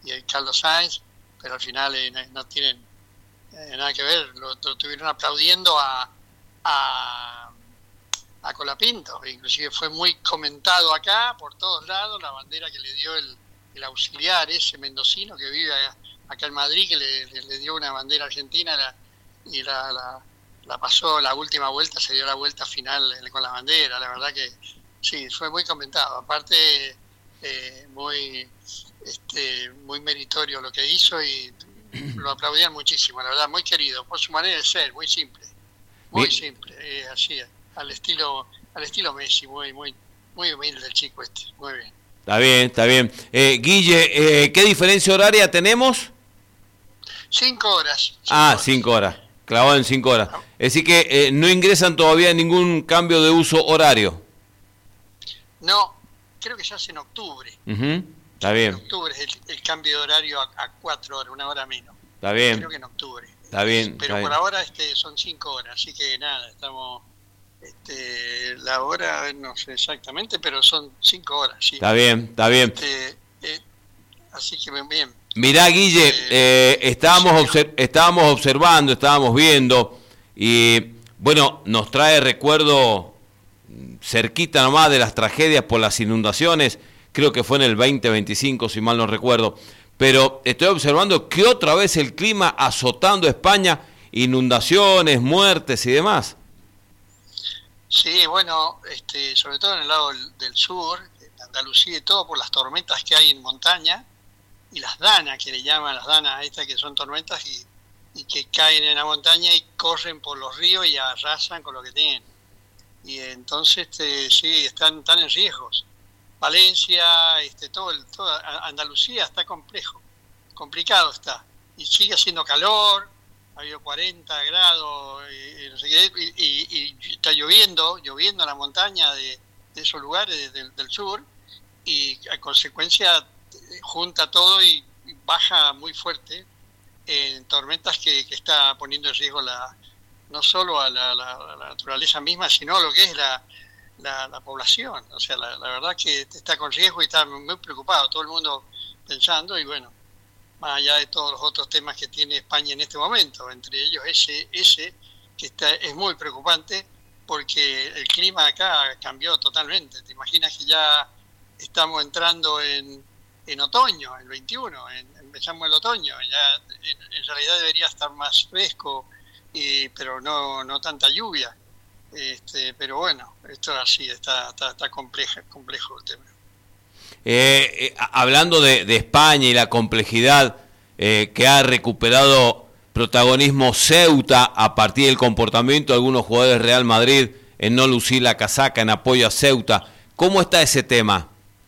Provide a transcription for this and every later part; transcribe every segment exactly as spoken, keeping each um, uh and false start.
y el Carlos Sainz, pero al final eh, no tienen eh, nada que ver, lo, lo estuvieron aplaudiendo a, a, a Colapinto, inclusive fue muy comentado acá por todos lados la bandera que le dio el, el auxiliar ese mendocino que vive acá en Madrid, que le, le, le dio una bandera argentina la, y la, la, la pasó la última vuelta, se dio la vuelta final con la bandera, la verdad que sí, fue muy comentado, aparte eh, muy este, muy meritorio lo que hizo y lo aplaudían muchísimo, la verdad, muy querido, por su manera de ser, muy simple, muy Bien. simple, eh, así, al estilo, al estilo Messi, muy, muy, muy humilde el chico este, muy bien. Está bien, está bien. Eh, Guille, eh, ¿qué diferencia horaria tenemos? Cinco horas. Cinco Ah, horas. cinco horas. Clavado en cinco horas. Es decir que eh, no ingresan todavía ningún cambio de uso horario. No, creo que ya es en octubre. Uh-huh. Está bien. En octubre es el, el cambio de horario a, a cuatro horas, una hora menos. Está bien. Creo que en octubre. Está bien. Pero está por bien. ahora este, son cinco horas, así que nada, estamos... Este, la hora, no sé exactamente, pero son cinco horas. ¿Sí? Está bien, está bien. Este, eh, así que bien. Mirá, Guille, eh, eh, estábamos, sí, obser- estábamos observando, estábamos viendo, y bueno, nos trae recuerdo cerquita nomás de las tragedias por las inundaciones, creo que fue en el veinte veinticinco, si mal no recuerdo, pero estoy observando que otra vez el clima azotando España, inundaciones, muertes y demás. Sí, bueno, este, sobre todo en el lado del, del sur, en Andalucía y todo, por las tormentas que hay en montaña, y las danas, que le llaman las danas estas, que son tormentas y, y que caen en la montaña y corren por los ríos y arrasan con lo que tienen. Y entonces, este, sí, están, están en riesgos. Valencia, este, todo, el, toda Andalucía está complejo, complicado está. Y sigue haciendo calor, ha habido cuarenta grados, y, y, no sé qué, y, y, y está lloviendo, lloviendo en la montaña de, de esos lugares de, de, del sur, y a consecuencia junta todo y baja muy fuerte en tormentas que, que está poniendo en riesgo la, no solo a la, la, la naturaleza misma, sino lo que es la, la, la población. O sea, la, la verdad que está con riesgo y está muy preocupado, todo el mundo pensando, y bueno, más allá de todos los otros temas que tiene España en este momento, entre ellos ese, ese que está, es muy preocupante porque el clima acá cambió totalmente. Te imaginas que ya estamos entrando en, en otoño, el veintiuno, en, empezamos el otoño, ya en, en realidad debería estar más fresco, y, pero no, no tanta lluvia. Este, pero bueno, esto así, está, está, está compleja, complejo el tema. Eh, eh, hablando de, de España y la complejidad eh, que ha recuperado protagonismo Ceuta a partir del comportamiento de algunos jugadores de Real Madrid en no lucir la casaca en apoyo a Ceuta, ¿cómo está ese tema?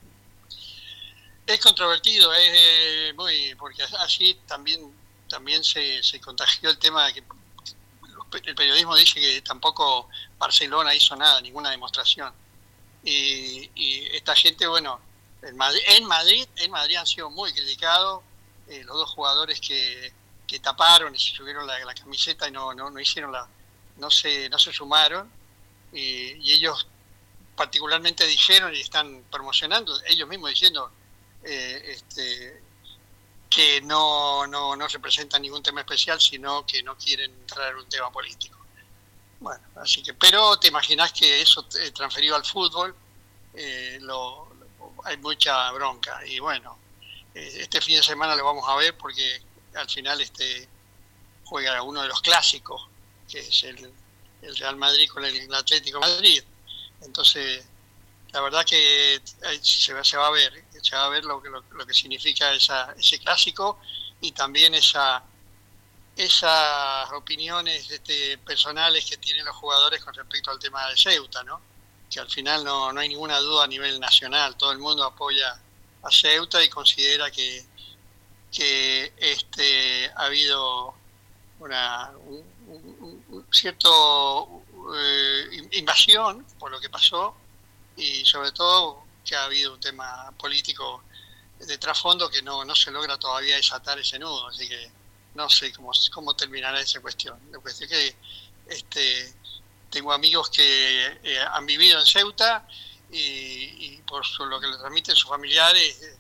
Es controvertido, es eh, muy, porque así también también se, se contagió el tema de que el periodismo dice que tampoco Barcelona hizo nada, ninguna demostración. Y, y esta gente, bueno, en Madrid, en Madrid, en Madrid han sido muy criticados, eh, los dos jugadores que, que taparon y se subieron la, la camiseta y no, no, no hicieron la, no se, no se sumaron, y, y ellos particularmente dijeron y están promocionando, ellos mismos diciendo eh, este, que no, no, no representan ningún tema especial, sino que no quieren traer un tema político. Bueno, así que, pero te imaginas que eso eh, transferido al fútbol, eh, lo, lo, hay mucha bronca, y bueno, eh, este fin de semana lo vamos a ver porque al final este juega uno de los clásicos, que es el, el Real Madrid con el Atlético de Madrid. Entonces, la verdad que se va, se va a ver, se va a ver lo que, lo, lo que significa esa, ese clásico, y también esa esas opiniones este, personales que tienen los jugadores con respecto al tema de Ceuta, ¿no? Que al final no, no hay ninguna duda a nivel nacional, todo el mundo apoya a Ceuta y considera que, que este, ha habido una un, un, un cierto eh, invasión por lo que pasó, y sobre todo que ha habido un tema político de trasfondo que no, no se logra todavía desatar ese nudo, así que no sé cómo, cómo terminará esa cuestión. La cuestión es que este, tengo amigos que eh, han vivido en Ceuta y, y por su, lo que le transmiten sus familiares,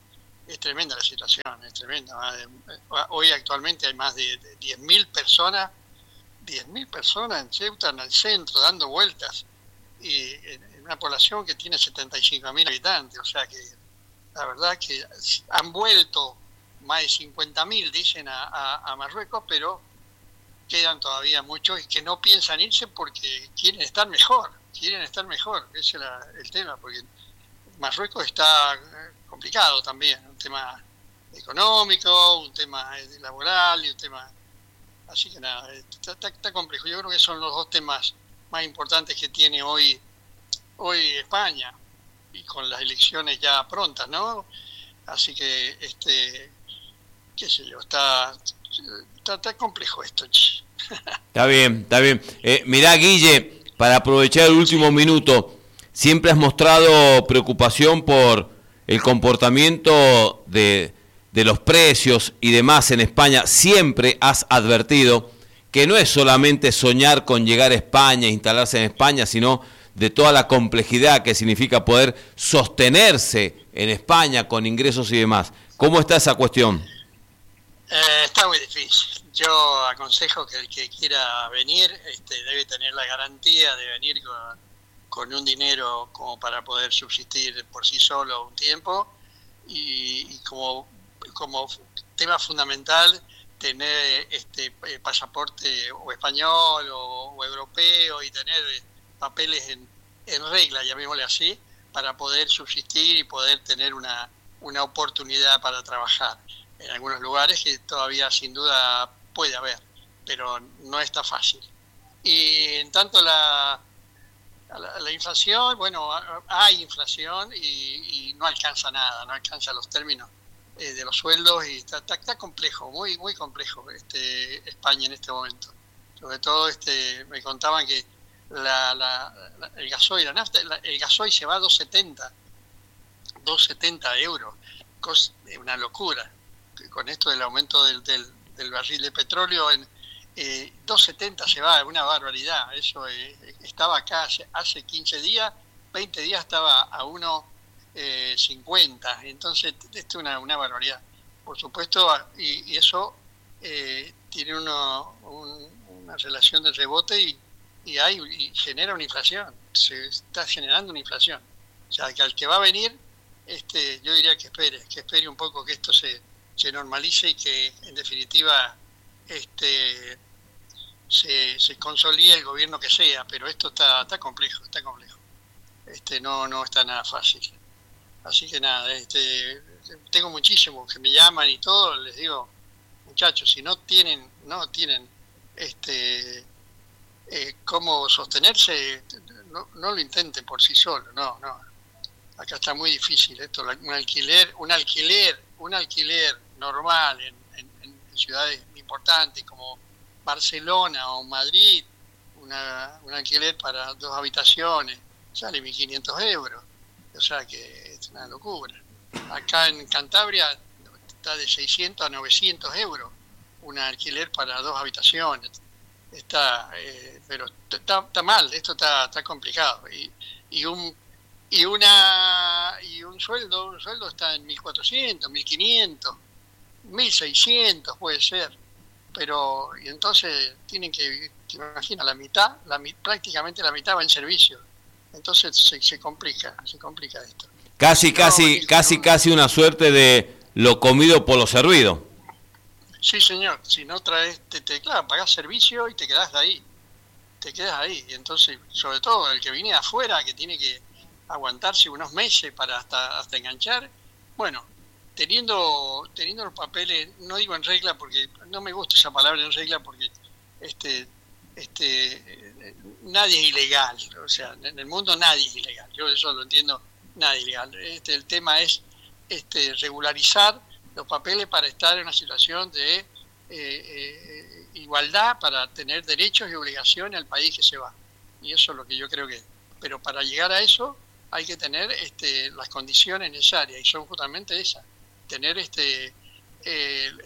es tremenda la situación, es tremenda. Hoy actualmente hay más de diez mil personas, diez mil personas en Ceuta, en el centro, dando vueltas, y en una población que tiene setenta y cinco mil habitantes, o sea que la verdad que han vuelto más de cincuenta mil, dicen, a, a, a Marruecos, pero quedan todavía muchos y que no piensan irse porque quieren estar mejor, quieren estar mejor, ese es la, el tema, porque Marruecos está complicado también, un tema económico, un tema laboral y un tema... Así que nada, está, está, está complejo. Yo creo que son los dos temas más importantes que tiene hoy, hoy España, y con las elecciones ya prontas, ¿no? Así que, este, qué sé yo, está, está, está complejo esto. Está bien, está bien. Eh, mirá, Guille, para aprovechar el último minuto, siempre has mostrado preocupación por el comportamiento de, de los precios y demás en España. Siempre has advertido que no es solamente soñar con llegar a España, instalarse en España, sino de toda la complejidad que significa poder sostenerse en España con ingresos y demás. ¿Cómo está esa cuestión? Eh, está muy difícil. Yo aconsejo que el que quiera venir este, debe tener la garantía de venir con, con un dinero como para poder subsistir por sí solo un tiempo, y, y como, como tema fundamental tener este pasaporte o español o, o europeo, y tener papeles en, en regla, llamémosle así, para poder subsistir y poder tener una, una oportunidad para trabajar en algunos lugares que todavía sin duda puede haber, pero no está fácil. Y en tanto la, la, la inflación, bueno, hay inflación y, y no alcanza nada, no alcanza los términos eh, de los sueldos, y está, está, está complejo, muy muy complejo este España en este momento. Sobre todo este me contaban que La, la, la, el gasoil, la nafta, la, el gasoil se va a dos setenta euros, cosa, es una locura. Con esto del aumento del, del, del barril de petróleo, en eh, dos setenta se va, es una barbaridad. Eso eh, estaba acá hace, hace quince días, veinte días estaba a uno cincuenta, entonces esto es una, una barbaridad, por supuesto, y, y eso eh, tiene uno, un, una relación de rebote y y hay y genera una inflación, se está generando una inflación. O sea, que al que va a venir, este, yo diría que espere, que espere un poco que esto se, se normalice y que en definitiva este se, se consolide el gobierno que sea, pero esto está, está complejo, está complejo. Este no, no está nada fácil. Así que nada, este tengo muchísimos que me llaman y todo, les digo, muchachos, si no tienen, no tienen este Eh, cómo sostenerse, no, no lo intenten por sí solo, no, no. Acá está muy difícil esto, un alquiler, un alquiler, un alquiler normal en, en, en ciudades importantes como Barcelona o Madrid, una, un alquiler para dos habitaciones sale mil quinientos euros, o sea que es una locura. Acá en Cantabria está de seiscientos a novecientos euros un alquiler para dos habitaciones. Está, eh, pero está, está mal, esto está, está complicado, y, y un y una y un sueldo un sueldo está en mil cuatrocientos, mil quinientos, mil seiscientos puede ser, pero y entonces tienen que, te imaginas, la mitad, la prácticamente la mitad va en servicio, entonces se, se complica, se complica esto. Casi, no, casi, no, casi, no, casi una suerte de lo comido por lo servido. Sí, señor, si no traes, te, te claro, pagás servicio y te quedás de ahí, te quedas ahí, y entonces, sobre todo el que viene de afuera, que tiene que aguantarse unos meses para hasta, hasta enganchar, bueno, teniendo teniendo los papeles, no digo en regla, porque no me gusta esa palabra en regla, porque este este nadie es ilegal, o sea, en el mundo nadie es ilegal, yo eso lo entiendo, nadie es ilegal, este, el tema es este regularizar los papeles para estar en una situación de eh, eh, igualdad, para tener derechos y obligaciones al país que se va. Y eso es lo que yo creo que... Pero para llegar a eso hay que tener este, las condiciones necesarias, y son justamente esas. Tener este el,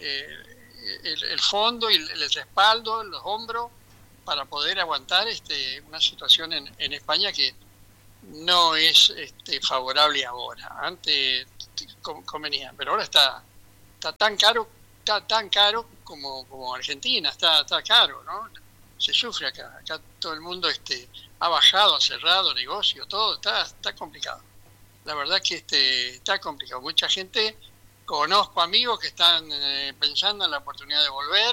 el, el fondo y el respaldo, los hombros, para poder aguantar este, una situación en, en España que no es este, favorable ahora. Antes convenía, pero ahora está está tan caro, está tan caro como, como Argentina, está, está caro, ¿no? Se sufre acá, acá todo el mundo este, ha bajado, ha cerrado negocio, todo, está, está complicado. La verdad que este, está complicado. Mucha gente, conozco amigos que están eh, pensando en la oportunidad de volver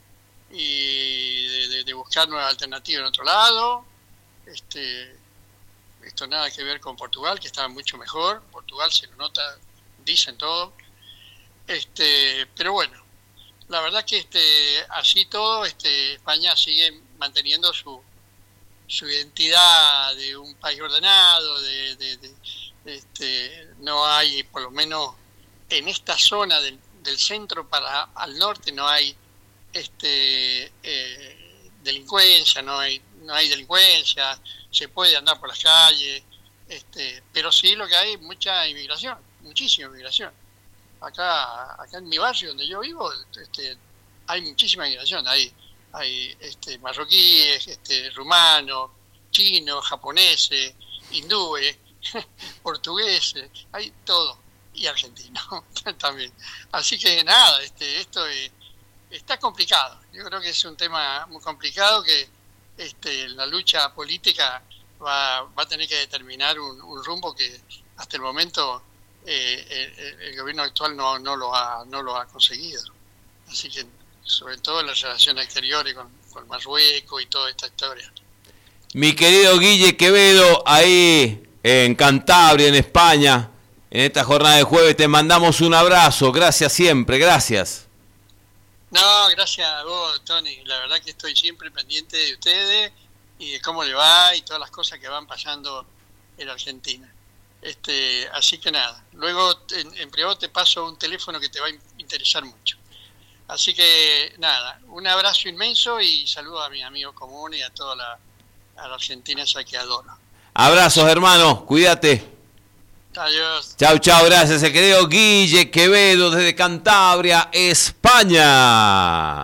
y de, de, de buscar nuevas alternativas en otro lado. Este, esto nada que ver con Portugal, que está mucho mejor. Portugal se lo nota, dicen todo. Este, pero bueno, la verdad que este, así todo, este, España sigue manteniendo su, su identidad de un país ordenado, de, de, de, de este, no hay, por lo menos en esta zona del, del centro para al norte, no hay este, eh, delincuencia, no hay, no hay delincuencia, se puede andar por las calles, este, pero sí lo que hay es mucha inmigración, muchísima inmigración. Acá, acá en mi barrio donde yo vivo, este, hay muchísima inmigración, hay, hay este, marroquíes, este, rumanos, chinos, japoneses, hindúes, portugueses, hay todo, y argentinos también. Así que nada, este, esto es, está complicado. Yo creo que es un tema muy complicado que este, la lucha política va, va a tener que determinar un, un rumbo que hasta el momento eh, el, el gobierno actual no, no, lo ha, no lo ha conseguido. Así que sobre todo en las relaciones exteriores con, con Marruecos y toda esta historia. Mi querido Guille Quevedo, ahí en Cantabria, en España, en esta jornada de jueves, te mandamos un abrazo. Gracias siempre, gracias. No, gracias a vos, Tony. La verdad que estoy siempre pendiente de ustedes y de cómo le va y todas las cosas que van pasando en Argentina. Este, así que nada, luego en, en privado te paso un teléfono que te va a interesar mucho. Así que nada, un abrazo inmenso y saludos a mis amigos comunes y a toda la, a la Argentina esa que adoro. Abrazos, hermano, cuídate. Adiós. Chau, chau, gracias. El querido Guille Quevedo desde Cantabria, España.